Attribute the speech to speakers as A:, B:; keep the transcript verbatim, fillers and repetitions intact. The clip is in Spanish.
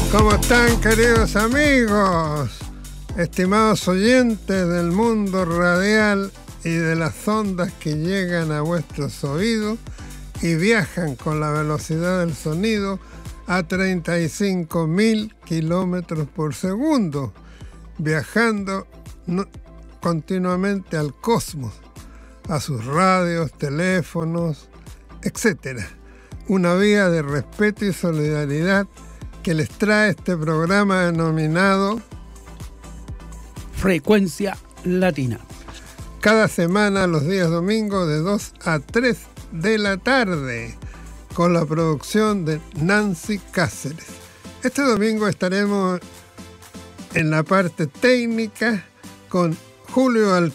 A: ¿Cómo están, queridos amigos? Estimados oyentes del mundo radial y de las ondas que llegan a vuestros oídos y viajan con la velocidad del sonido a treinta y cinco mil kilómetros por segundo, viajando no, continuamente al cosmos, a sus radios, teléfonos, etcétera. Una vía de respeto y solidaridad que les trae este programa denominado
B: Frecuencia Latina.
A: Cada semana, los días domingos, de dos a tres de la tarde, con la producción de Nancy Cáceres. Este domingo estaremos en la parte técnica con Julio Al-